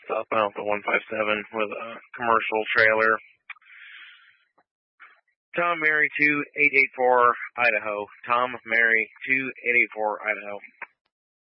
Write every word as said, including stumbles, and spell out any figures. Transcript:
southbound to one five seven with a commercial trailer. Tom Mary two eight eight four Idaho. Tom Mary two eight eight four Idaho.